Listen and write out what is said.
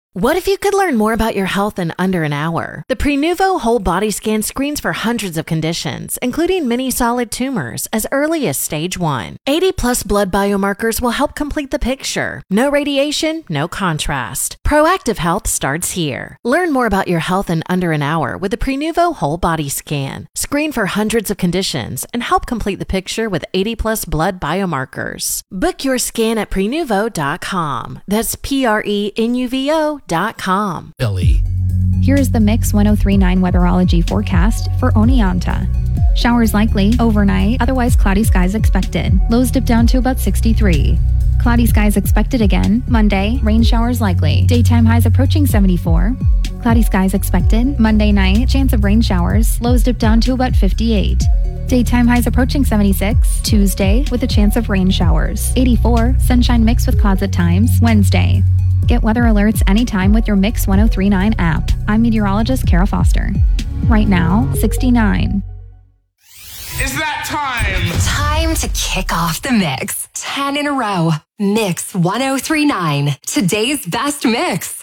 What if you could learn more about your health in under an hour? The Prenuvo Whole Body Scan screens for hundreds of conditions, including many solid tumors, as early as stage 1. 80-plus blood biomarkers will help complete the picture. No radiation, no contrast. Proactive health starts here. Learn more about your health in under an hour with the Prenuvo Whole Body Scan. Screen for hundreds of conditions and help complete the picture with 80-plus blood biomarkers. Book your scan at Prenuvo.com. That's Prenuvo.com. Billy. Here is the Mix 1039 weatherology forecast for Oneonta. Showers likely overnight, otherwise cloudy skies expected. Lows dip down to about 63. Cloudy skies expected again. Monday, rain showers likely. Daytime highs approaching 74. Cloudy skies expected. Monday night, chance of rain showers. Lows dip down to about 58. Daytime highs approaching 76. Tuesday, with a chance of rain showers. 84. Sunshine mixed with clouds at times. Wednesday. Get weather alerts anytime with your Mix 1039 app. I'm meteorologist Kara Foster. Right now, 69. It's that time! Time to kick off the mix. 10 in a row. Mix 1039. Today's best mix.